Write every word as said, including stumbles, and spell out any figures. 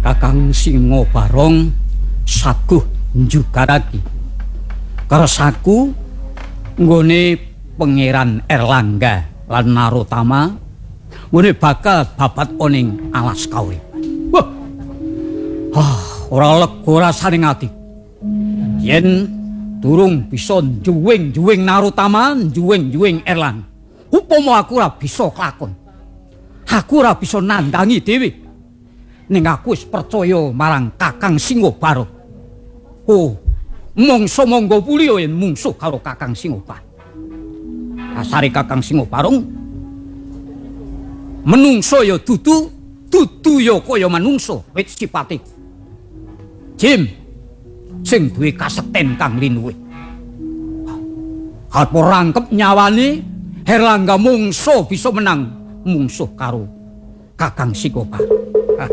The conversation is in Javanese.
Kakang Singobarong saguh njugaraki kersaku nggone Pangeran Erlangga lan Narotama nggone bakal babat oning alas kauripan. Wah. Ah, ora lega rasane ati. Yen durung bisa juwing-juwing Narotama, juwing-juwing Erlang. Upama aku ora bisa kelakon. Aku ora bisa nandangi dhewe. Ning aku wis percaya marang Kakang Singobarong. Oh, mongso monggo pulih yen mungsuh karo Kakang Singobarong. Asare Kakang Singobarong menungso ya dudu, dudu ya kaya manungsa, wit sipate. Jim sing duwe kasekten kang linuwih. Apa rangkep nyawane Erlangga mungso bisa menang mungsuh karo Kakang Singobarong.